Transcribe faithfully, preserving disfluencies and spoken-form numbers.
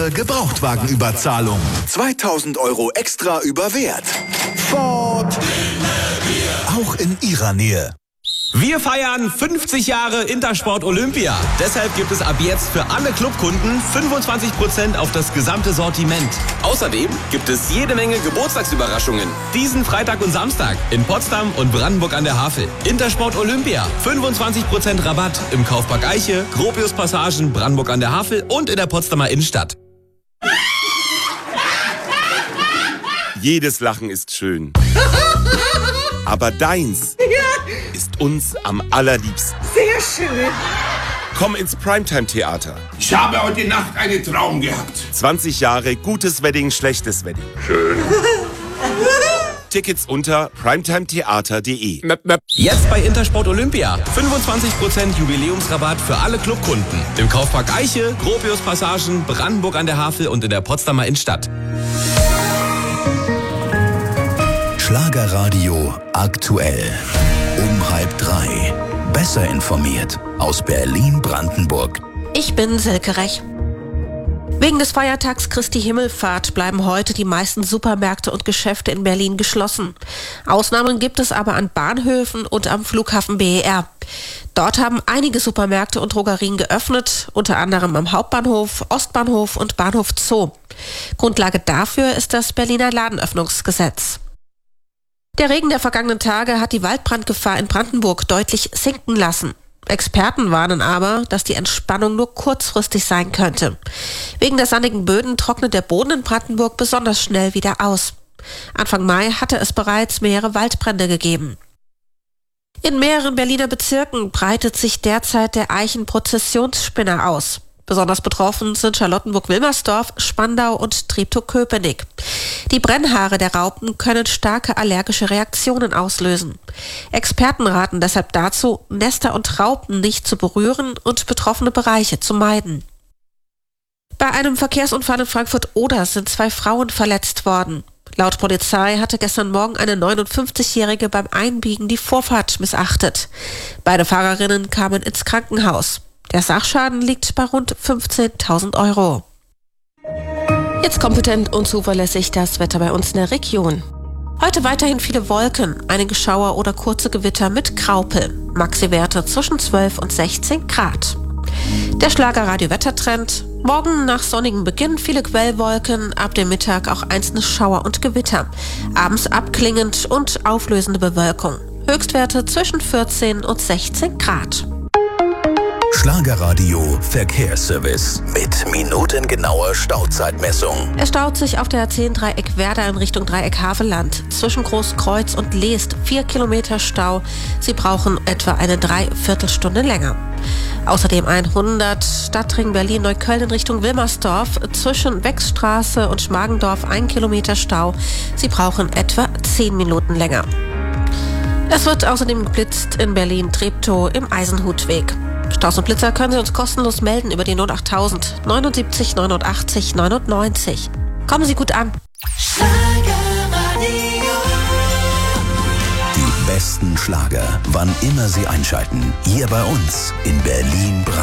Gebrauchtwagenüberzahlung. zweitausend Euro extra über Wert. Ford. Auch in Ihrer Nähe. Wir feiern fünfzig Jahre Intersport Olympia. Deshalb gibt es ab jetzt für alle Clubkunden fünfundzwanzig Prozent auf das gesamte Sortiment. Außerdem gibt es jede Menge Geburtstagsüberraschungen. Diesen Freitag und Samstag in Potsdam und Brandenburg an der Havel. Intersport Olympia. fünfundzwanzig Prozent Rabatt im Kaufpark Eiche, Gropius Passagen, Brandenburg an der Havel und in der Potsdamer Innenstadt. Jedes Lachen ist schön. Aber deins ist uns am allerliebsten. Sehr schön. Komm ins Primetime-Theater. Ich habe heute Nacht einen Traum gehabt. zwanzig Jahre gutes Wedding, schlechtes Wedding. Schön. Tickets unter primetimetheater punkt de. Jetzt bei Intersport Olympia. fünfundzwanzig Prozent Jubiläumsrabatt für alle Clubkunden. Im Kaufpark Eiche, Gropius Passagen, Brandenburg an der Havel und in der Potsdamer Innenstadt. Schlagerradio aktuell. Um halb drei. Besser informiert aus Berlin-Brandenburg. Ich bin Silke Rech. Wegen des Feiertags Christi Himmelfahrt bleiben heute die meisten Supermärkte und Geschäfte in Berlin geschlossen. Ausnahmen gibt es aber an Bahnhöfen und am Flughafen B E R. Dort haben einige Supermärkte und Drogerien geöffnet, unter anderem am Hauptbahnhof, Ostbahnhof und Bahnhof Zoo. Grundlage dafür ist das Berliner Ladenöffnungsgesetz. Der Regen der vergangenen Tage hat die Waldbrandgefahr in Brandenburg deutlich sinken lassen. Experten warnen aber, dass die Entspannung nur kurzfristig sein könnte. Wegen der sandigen Böden trocknet der Boden in Brandenburg besonders schnell wieder aus. Anfang Mai hatte es bereits mehrere Waldbrände gegeben. In mehreren Berliner Bezirken breitet sich derzeit der Eichenprozessionsspinner aus. Besonders betroffen sind Charlottenburg-Wilmersdorf, Spandau und Treptow-Köpenick. Die Brennhaare der Raupen können starke allergische Reaktionen auslösen. Experten raten deshalb dazu, Nester und Raupen nicht zu berühren und betroffene Bereiche zu meiden. Bei einem Verkehrsunfall in Frankfurt-Oder sind zwei Frauen verletzt worden. Laut Polizei hatte gestern Morgen eine neunundfünfzigjährige beim Einbiegen die Vorfahrt missachtet. Beide Fahrerinnen kamen ins Krankenhaus. Der Sachschaden liegt bei rund fünfzehntausend Euro. Jetzt kompetent und zuverlässig das Wetter bei uns in der Region. Heute weiterhin viele Wolken, einige Schauer oder kurze Gewitter mit Graupel. Maxi-Werte zwischen zwölf und sechzehn Grad. Der Schlagerradio-Wettertrend. Morgen nach sonnigem Beginn viele Quellwolken, ab dem Mittag auch einzelne Schauer und Gewitter. Abends abklingend und auflösende Bewölkung. Höchstwerte zwischen vierzehn und sechzehn Grad. Schlagerradio Verkehrsservice mit minutengenauer Stauzeitmessung. Es staut sich auf der A zehn Dreieck Werder in Richtung Dreieck Havelland. Zwischen Großkreuz und Leest vier Kilometer Stau. Sie brauchen etwa eine Dreiviertelstunde länger. Außerdem hundert Stadtring Berlin-Neukölln in Richtung Wilmersdorf. Zwischen Wechsstraße und Schmargendorf ein Kilometer Stau. Sie brauchen etwa zehn Minuten länger. Es wird außerdem geblitzt in Berlin-Treptow im Eisenhutweg. Staus und Blitzer können Sie uns kostenlos melden über die null achttausend neunundsiebzig neunundachtzig neunundneunzig. Kommen Sie gut an. Die besten Schlager, wann immer Sie einschalten. Hier bei uns in Berlin.